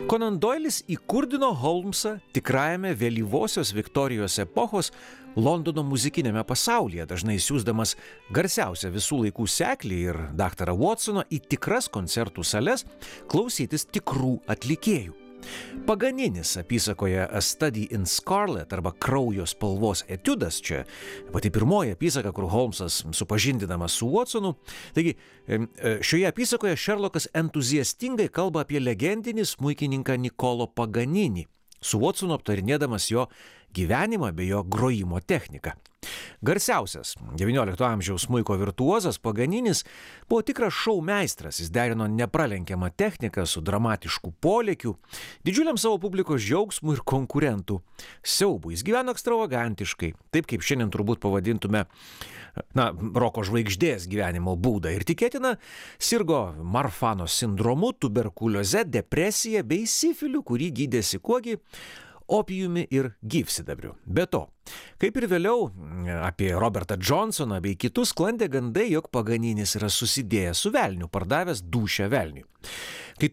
Conan Doilis įkurdino Holmesą tikrajame vėlyvosios Viktorijos epochos Londono muzikinėme pasaulyje, dažnai siųsdamas garsiausią visų laikų seklį ir daktarą Watsoną į tikras koncertų sales klausytis tikrų atlikėjų. Paganinis apysakoje A Study in Scarlet arba Kraujo spalvos etiudas, čia pati pirmoji apysaka, kur Holmesas supažindinamas su Watsonu. Taigi, šioje apysakoje Sherlockas entuziastingai kalba apie legendinį smuikininką Niccolo Paganini, su Watsonu aptarinėdamas jo gyvenimą bei jo grojimo techniką. Garsiausias XIX amžiaus smuiko virtuozas Paganinis buvo tikras šou meistras, jis derino nepralenkiamą techniką su dramatišku polėkiu, didžiuliam savo publikos džiaugsmų ir konkurentų siaubų. Jis gyveno ekstravagantiškai, taip kaip šiandien turbūt pavadintume roko žvaigždės gyvenimo būdą, ir tikėtina sirgo Marfano sindromu, tuberkulioze, depresija bei sifiliu, kurį gydėsi kuogi opijumi ir gyvsidabriu. Be to, kaip ir vėliau apie Robertą Johnsoną bei kitus sklandė gandai, jog Paganinis yra susidėjęs su velniu, pardavęs dūšią velniui. Kai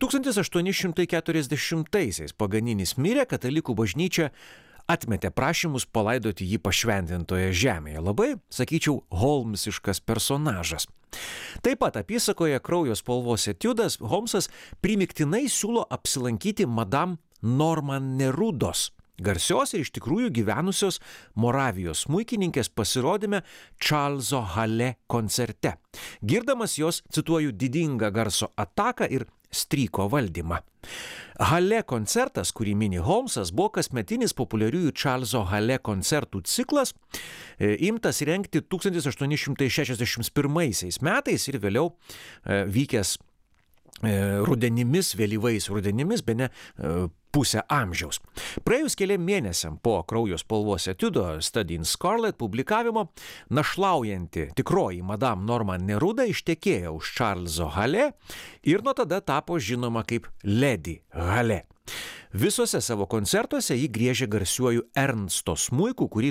1840-aisiais Paganinis mirė, katalikų bažnyčia atmetė prašymus palaidoti jį pašventintoje žemėje. Labai, sakyčiau, holmsiškas personažas. Taip pat apysakoje Kraujo spalvos etiudas Holmesas primygtinai siūlo apsilankyti Madame Norman Nerudos, garsios ir iš tikrųjų gyvenusios Moravijos smuikininkės pasirodyme Čarlzo Hale koncerte, girdamas jos, cituoju, didingą garso ataką ir stryko valdymą. Hale koncertas, kurį mini Holmesas, buvo kasmetinis populiariųjų Čarlzo Hale koncertų ciklas, imtas rengti 1861 metais ir vėliau vykęs rudenimis, vėlyvais rudenimis, bene pusę amžiaus. Praėjus keliam mėnesiam po Kraujo spalvos etiudo Study in Scarlet publikavimo, našlaujanti tikroji Madame Norman Neruda ištekėjo už Čarlzo Hale ir nuo tada tapo žinoma kaip Lady Hale. Visose savo koncertuose ji griežė garsiuoju Ernsto smuiku, kurį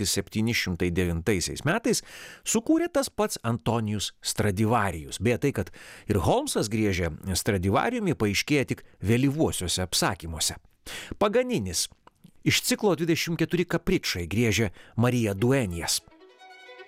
1709 metais sukūrė tas pats Antonijus Stradivarijus. Beje, tai, kad ir Holmesas griežė Stradivariumi, paaiškėja tik vėlyvuosiuose apsakymuose. Paganinis iš ciklo 24 kapričai griežė Marija Duenijas.